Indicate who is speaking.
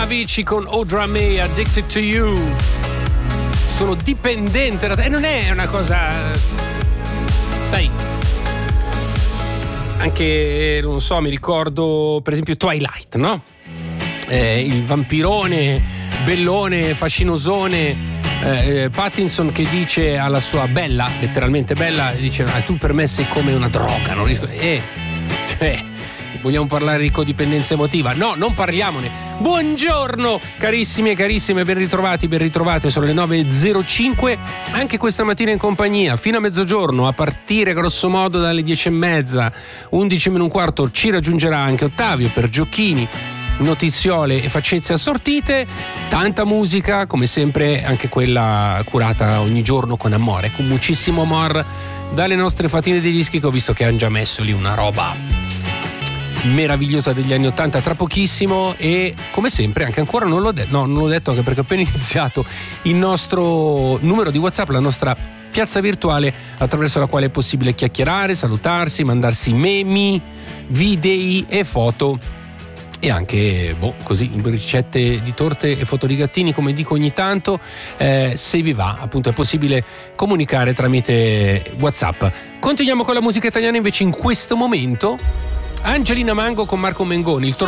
Speaker 1: Avicii con Audra May, Addicted to You. Sono dipendente da te. E non è una cosa, sai, anche, non so, mi ricordo per esempio Twilight, no? Il vampirone, bellone, fascinosone, Pattinson che dice alla sua bella, letteralmente bella, dice: tu per me sei come una droga, non riesco. Cioè, vogliamo parlare di codipendenza emotiva? No, non parliamone. Buongiorno carissimi e carissime, ben ritrovate, sono le 9.05, anche questa mattina in compagnia, fino a mezzogiorno, a partire grosso modo dalle 10:30, 11:15 ci raggiungerà anche Ottavio per giochini, notiziole e faccezze assortite, tanta musica, come sempre anche quella curata ogni giorno con amore, con muchissimo amor, dalle nostre fatine dei dischi, che ho visto che hanno già messo lì una roba meravigliosa degli anni 80 tra pochissimo. E come sempre anche ancora non l'ho detto anche perché ho appena iniziato il nostro numero di WhatsApp, la nostra piazza virtuale attraverso la quale è possibile chiacchierare, salutarsi, mandarsi memi, videi e foto, e anche così ricette di torte e foto di gattini, come dico ogni tanto, se vi va, appunto, è possibile comunicare tramite WhatsApp. Continuiamo con la musica italiana invece in questo momento. Angelina Mango con Marco Mengoni, il